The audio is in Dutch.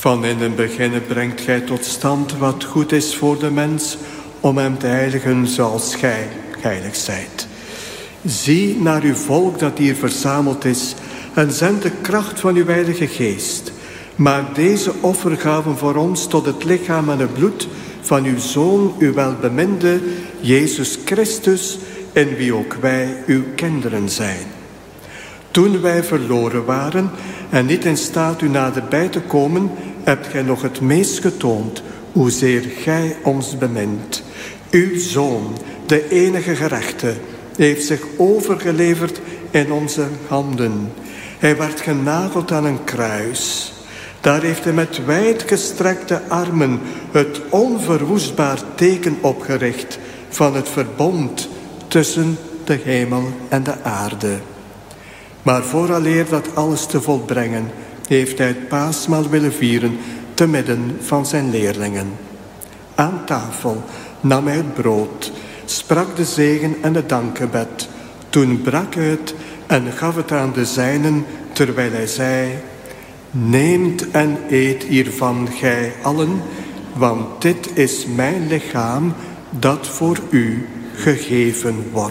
Van in het begin brengt gij tot stand wat goed is voor de mens, om hem te heiligen zoals gij heilig zijt. Zie naar uw volk dat hier verzameld is en zend de kracht van uw heilige geest. Maak deze offergaven voor ons tot het lichaam en het bloed van uw Zoon, uw welbeminde, Jezus Christus, in wie ook wij uw kinderen zijn. Toen wij verloren waren en niet in staat u naderbij te komen, hebt gij nog het meest getoond hoezeer gij ons bemint. Uw Zoon, de enige gerechte, heeft zich overgeleverd in onze handen. Hij werd genageld aan een kruis. Daar heeft hij met wijdgestrekte armen het onverwoestbaar teken opgericht van het verbond tussen de hemel en de aarde. Maar vooraleer dat alles te volbrengen, heeft hij het paasmaal willen vieren te midden van zijn leerlingen. Aan tafel nam hij het brood, sprak de zegen en het dankgebed. Toen brak hij het en gaf het aan de zijnen, terwijl hij zei: neemt en eet hiervan gij allen, want dit is mijn lichaam dat voor u gegeven wordt.